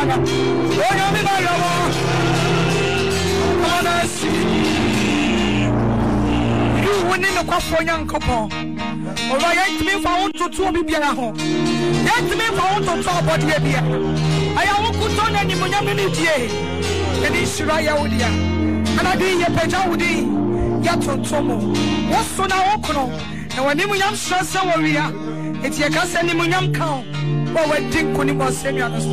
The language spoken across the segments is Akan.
Onyamiana, Onyamina, you winning a cup for young couple. Or I ain't me found to 2 home. Yet me found to talk about the idea. I won't put on any Munyamini, and it's Shiraya Udia. And I did your Pejawudi, Yaton Tomo. What's so now Okono? And when Nimunyam Shasa warrior, it's your cousin Nimunyam count. Or when Dick Kunimo Semianos.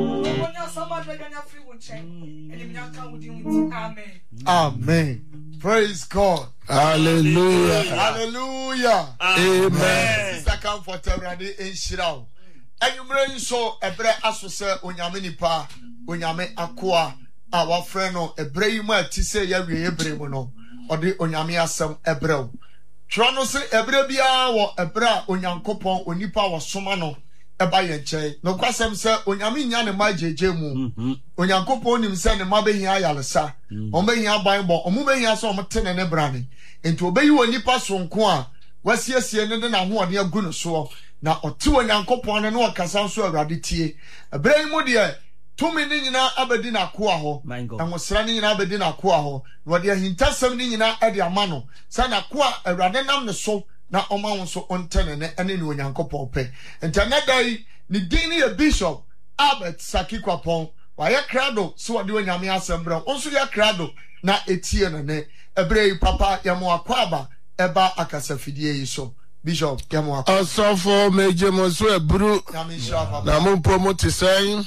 Amen. Amen. Praise God. Hallelujah. Hallelujah. Amen. Sister Comforter Radi in Shirao. And you bring so a bre asose onyame nipa onyame akoa our friend no ebre mu atise ya wie ebre mu no ode onyame asem ebre tro no se ebre bia wo ebre onyankopon onipa wo soma no eba ye nche no kwasem se onyame nya ne majeje mu onyankopon nim se ne mabehia ayalesa omehia banbo omubehia so omtene ne brane enti obeyi onipa sonko a wasiesie ne na ho ode agu no so na oti onyankopon ne no okasa so awrade tie ebre mu de tumi ni nyina abedi na koa ho na wosra ni nyina abedi na koa ho wode ahintasem ni nyina ade amano sa na koa awrade nam ne so na oma won so ontene ne ene ni onyankopon pe internet dai ni din ni Bishop Albert Sakikwapon wa ya krado so wode onyame asembra onso ya krado na etie ne ebre papa ya mo akwaba eba akasafidie yi so Bishop Kemo Asofo mejemo so ebru na mo promote sen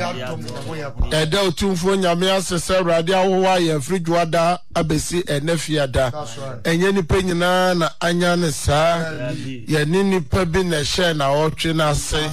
ede otumfo nyame asese rade awowa ye fridwada abesi enefiada enye ni penyina na anya ne sa ye ni pa bi na hye na otwe na se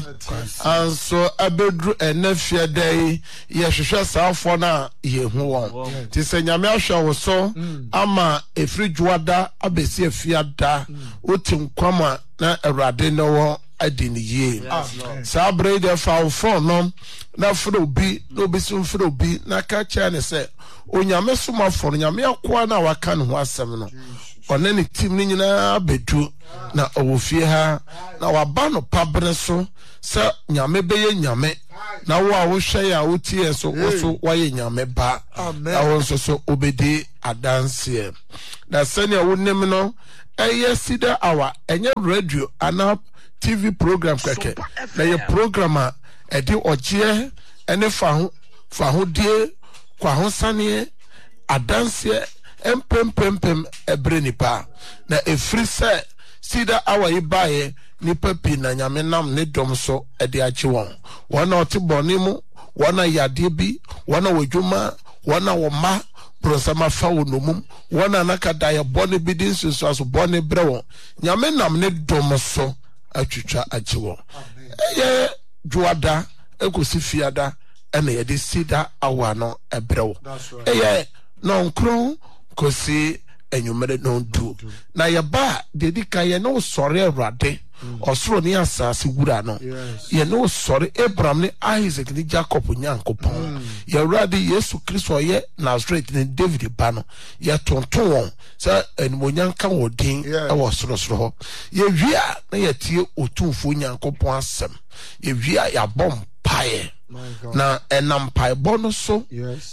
anso abedru enefiada yi ye hwehwe saafo na ye hu won ti se nyame ahwa wo so ama efridwada abesi efiada otim kwama na erade no wo adiniye sabre de fa phone no na frobi no bi so frobi na ka cha ne se onyame soma foro nyame akwa na waka ne ho asem no one ne tim ni nyina bedu na owofie ha na waba no pabre so se nyame beye nyame na wo a wo hwe ya wo tie so wo so waye nyame ba na wo so obedi adanse na sene wo nim no eye sida awa enye radio ana TV program keke na ye program edi oje ene fa ho die kwa ho sane adanse empempempem ebre nipa na efri se sida awa ibaye nipa pi na nyame nam ne dom so edi achi won otiboni mu wona yade bi wona wodwuma wona woma prosama fawo nomum wona nakada ya bone bidin so aso bone brewo nyame nam ne dom so atwitwa achiwo eye juada ekosi fiada ene ye de sida awa no ebrewo eye no nkron kosi enyumere no du na ye ba dedika ye no sore awrade osoro ni asase wura no ye no sore Abraham ni Isaac ni Jacob nyankopon ye awrade Yesu Kristo ye Nazareth ni David ba no ye tonton won sa enmonyanka wodin e wo soro ho ye wia na ye tie otumfo nyankopon asem ye wia ya bom pae na enam pae bono so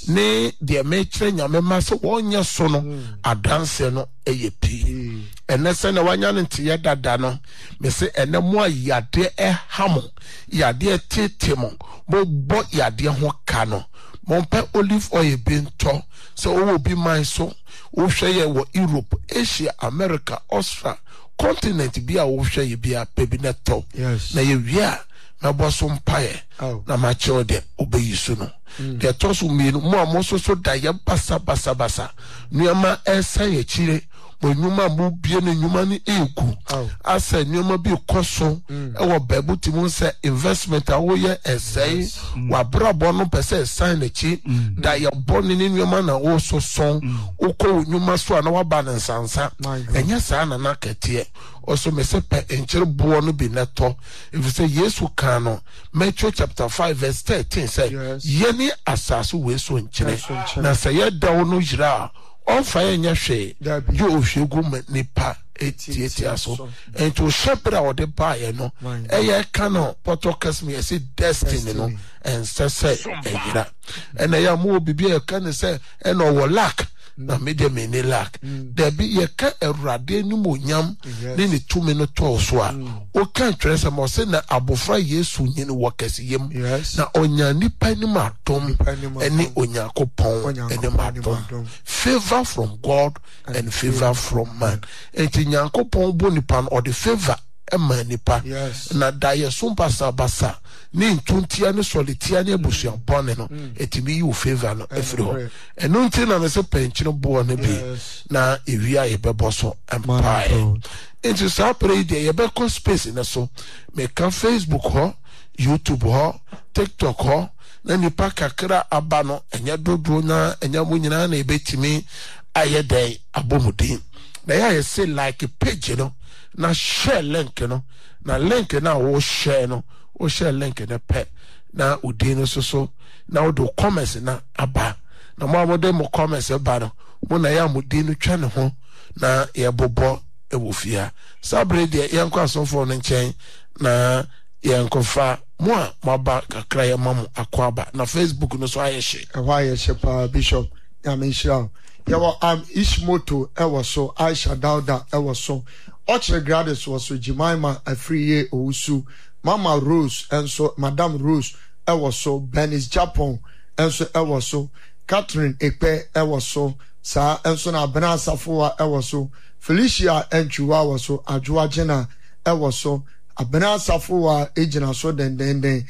ne de mechre nyame ma so wonya so no adanse no eyepi enese na wanya nti ye dada no me se enemo ayade hamo yade tetemo bo bo yade ho ka no monpe olive oil bento so wo bi man so wo hwe ye wo Europe, Asia, America, Australia continent bi a wo hwe ye bi a pebineto na ye wia na boso mpae na ma chode obeyisu no de toso mi mo amoso so da ye basa nuama esa ye chire mo nyuma mo bie na nyuma ni eku asa nyuma bi koso e wo bebuti mo se investment awo ye esai wa brabo no pese sign na chi da ye boni ni nyuma na wo so son uko nyuma so na wa ba na nsansa enya sa na na ketie also me se pe enchire bo no bi neto if say Yesu kan no Matthew chapter 5 verse 13 say ye ni asasu we so enchire na say ye da no jira on fire nyahwe you ofhegu nipa etiatia so and to shepherd or the buyer no eye cano potokes me say destiny no and say and I am more be a can say and or lack na media many lack there be ye ka erade ni monyam ni 2 minutes so a o kan twese mo say na abofra Yesu nyine wokasiyem na onya nipa ni matom eni Onyankopon eni matom favor from God and favor from man enti Onyankopon bo nipa or the favor ema nipa na daye so basa ni ntuntia ne solitia ne abusuan bone no etimi you favor no every ho eno nti na me se penchino bo no bi na ewia ye bebo so empire into sa pray dey ye be space na so me ka Facebook ho YouTube ho TikTok ho na nipa kakra aba no enya dodo na enya munyina na ebetimi aye dey abomudin na ya say like a page no na share link no na link na wo share no o share link na pe na udin so na wo do comments na aba na mo de mo comments aba no mo na ya mudin no twa ne ho na ye bobo e wo fia sabre de yanko asofo no nchen na yanko fa mo a mo aba kakra ya mamu akwaba na Facebook no so ayehye pa Bishop Yamishra yawo Ishmoto ewo so Aisha Dauda ewo so Ochre Grades was so Jimaima Afriye Owusu Mama Rose and so Madame Rose ewo so Benis Japon and so ewo so Catherine Ekpe ewo so sa and so na Bena Safoa ewo so Felicia Enchuwa was so Ajua Jena ewo so Abena Safoa ejina so den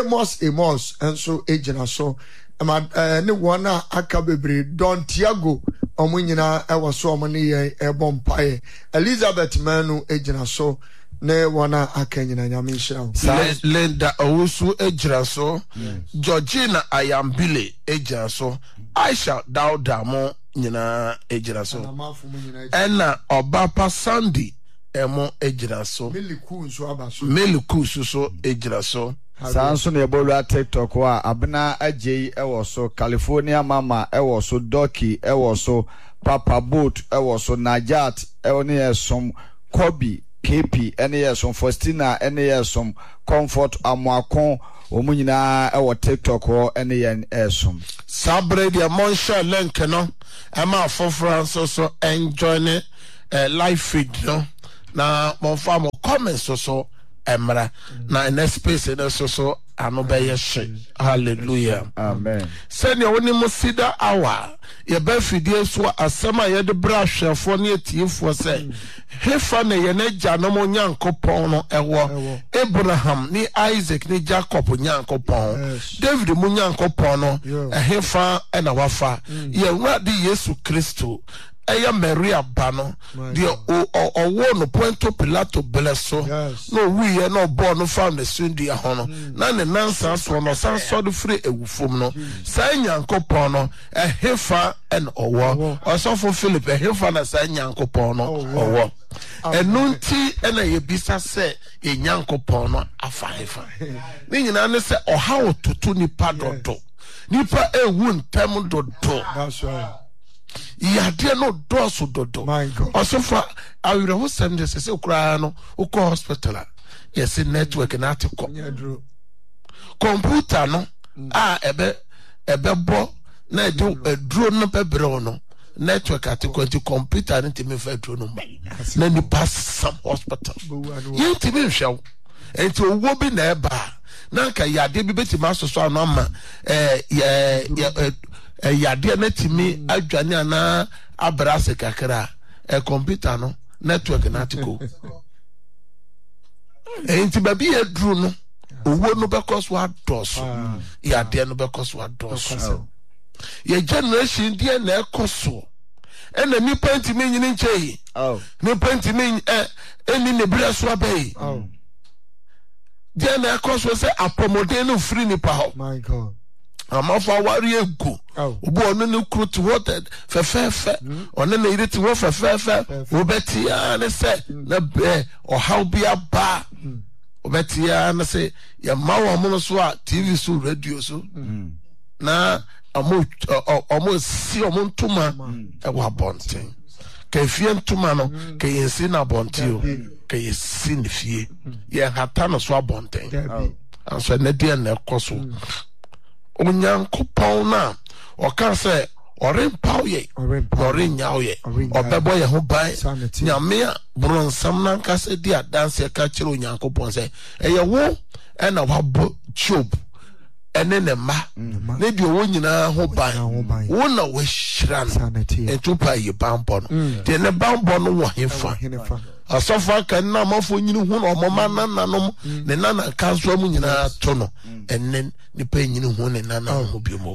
Amos and so ejina so ne wana aka bebre Don Tiago omunyina ewo so omani ye ebompae Elizabeth Manu ejina so ne wana aka nyina nyame hira Linda Owusu ejira so Georgina Ayambile ejira so Aisha Dauda mo nyina ejira so ena Obapa Sandy emo ejira so Meliku so ejira so Sanso ne bolwa TikTok wa abna ajei ewo so California Mama ewo so Doki ewo so Papa Boat ewo so Najat ewo ne yesom Kobi KP ene yesom Faustina ene yesom Comfort Amwakon omunyina ewo TikTok ho ene yen yesom sabre dia monsha link no ama for France so enjoy ne live feed no na mo fa mo comments so emra na in space in so anobeye she hallelujah amen send your woni mo sida hour ye ba fidie so asema ye de bra hwefo ne atiefo se hefa na ye na gya no mo Nyankopon no ewo Abraham ni Isaac ni Jacob Nyankopon David mo Nyankopon no hefa na wafa ye wadi Yesu Kristo eya Maria bano de owo no Ponto Pilato blesso no we ye no born no found the sundi ahono na ne nansa so no sanso de free ewufom no sa Nyankopon no ehefa en owo osofo Philip ehefa na sa Nyankopon no owo enunti ena ye bisa se Nyankopon no afa hefa ni nyina ne se oha otutu nipa dodo nipa ewu ntem dodo that's right yade no doso dodo my God osofa awire ho sem de se kura no uko hospital yes network na atiko computer no ebe bo na do dro no bebro no network atiko ti computer nti me fa dro no na ni pass some hospital yenti me hwew enti owo bi na eba na ka yade bi beti masoso no ama yade na timi adwane ana abrase kakra computer no network na atiko enti babi edru no owo no because what does yade no because what does your generation dia na ekoso ena nipa ntimi nyini nchei nipa ntimi eni ne bra so abai dia na ekoso se apomode no free nipa ho my God amafa wari egu obo ono ne krut water fefefe ono ne iriti wo fefefe obeti ya ne se na be o how be aba obeti ya ne se ya mawo mo so a TV so radio so na ɔmo si ɔmo ntoma ɛwɔ abɔnten ka efie ntoma no ka yɛnsi na abɔnten o ka yɛsi ne fie yɛn hata no so abɔnten anso ɛnɛ deɛ na ɛkɔ so onyankopɔn na ɔka sɛ ɔrempaw yɛ ɔrenyaw yɛ ɔbɛbɔ yɛn ho ban nyame a borɔnsam nankasa di adanse ka kyerɛ onyankopɔn sɛ ɛyɛ wo ɛna wabɔ Job ɛne ne mma ne deɛ ɔwɔ nyinaa ho ban wo na wahyira no ɛnto pa yɛ banbɔ no deɛ ne banbɔ no wɔ hefa asɔfo aka ne amafo nyini ho na ɔmɔma nananom ne nana ka nso mu nyinaa to no ɛne nipa nyini ho ne nana ho bi mu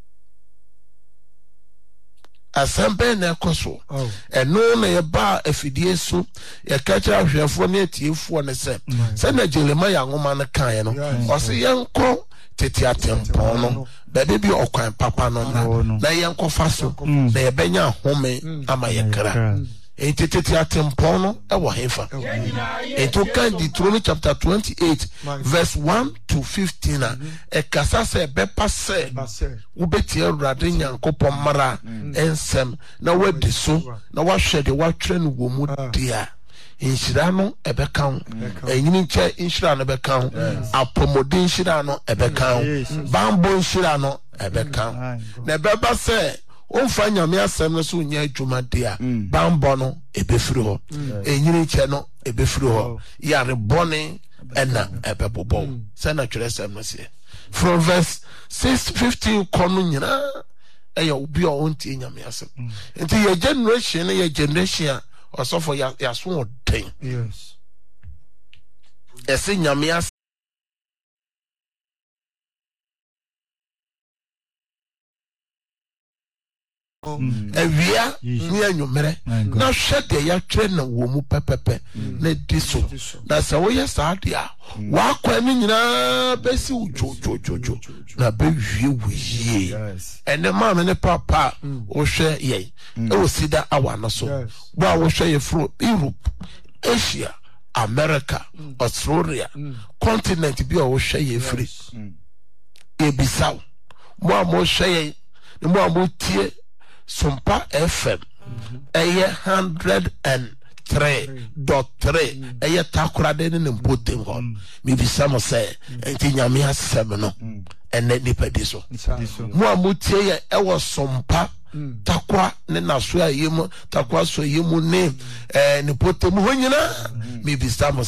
asɛmpɛ na ɛkɔ so ɛno na yɛba afidie so yɛka kyerɛ ahwɛfoɔ ne atiefoɔ ne sɛ na Jeremia nwoma no kaeɛ no ɔse yɛnkɔ tete atempɔn no baabi bi ɔkwan papa no na yɛnkɔfa so na yɛbɛnya ahome ama yɛ kra enti tete atempɔn no ɛwɔ hefa enti kan Deuteronomy chapter 28 verse 1 to 15 a ɛkasa sɛ ɛbɛpa sɛ wobɛtie Awurade Nyankopɔn mmara ɛnsɛm na wadi so na wahwɛ de watwerɛ no wɔ mu dia nhyira no ɛbɛka ho ɛnyini nkyɛ nhyira no ɛbɛka ho apɔmɔden nhyira no ɛbɛka ho bambɔ nhyira no ɛbɛka ho na ɛbɛba sɛ womfa nyame asɛm no so nyɛ adwuma de a bambɔ no ɛbɛfiri hɔ ɛnyini nkyɛ no ɛbɛfiri hɔ yarebɔne ɛna ɛbɛbobɔ sɛ na twerɛ sɛm no seɛ from verse 6:15 kɔ no nyinaa ɛyɛ obi a ɔntie nyame asɛm nti yɛ generation no yɛ generation a ɔsɔfo yaso ɔden ɛsɛ nyame asɛm awia ne anwummerɛ na hwɛ deɛ yɛatwerɛ na wɔ mu pɛpɛpɛ na di so na sɛ woyɛ saa deɛ a wakɔ no nyinaa bɛsi wo dwodwodwodwo na bɛwie wo yie ɛnɛ maame ne papa a wohwɛ yɛn ɛwɔ sida awa no so bo a wohwɛ yɛ foro Europe, Asia, America, Australia, continent bi a wohwɛ yɛ firi ebisaw mo a mohwɛ yɛn ne mo a motie Sumpa FM ɛyɛ 103.3 ɛyɛ takorade ne mpotem hɔ mebisa mo sɛ ɛnti nyame asɛm no ɛnɛ nipa di so mo a motie yɛ ɛwɔ Sumpa takwa ne naso a yɛmu takwa so yɛmu ne ne potem hɔ nyinaa mebisa mo